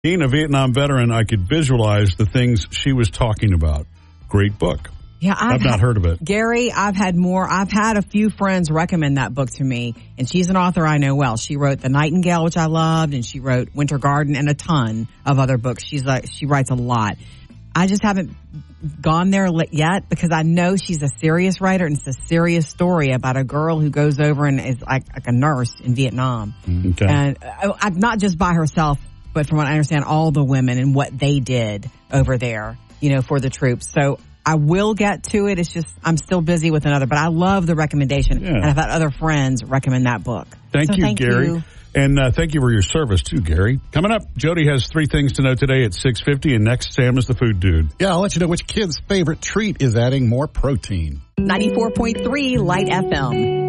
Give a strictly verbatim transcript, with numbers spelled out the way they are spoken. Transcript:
Being a Vietnam veteran, I could visualize the things she was talking about. Great book. Yeah, I've, I've not had, heard of it. Gary, I've had more. I've had a few friends recommend that book to me, and she's an author I know well. She wrote The Nightingale, which I loved, and she wrote Winter Garden and a ton of other books. She's like, she writes a lot. I just haven't gone there yet because I know she's a serious writer, and it's a serious story about a girl who goes over and is like, like a nurse in Vietnam. Okay. And uh, not just by herself, but from what I understand, all the women and what they did over there, you know, for the troops. So I will get to it. It's just I'm still busy with another, but I love the recommendation. Yeah. And I've had other friends recommend that book. Thank so you, thank Gary. You. And uh, thank you for your service, too, Gary. Coming up, Jody has three things to know today at six fifty, and next, Sam is the food dude. Yeah, I'll let you know which kid's favorite treat is adding more protein. ninety-four point three Light F M.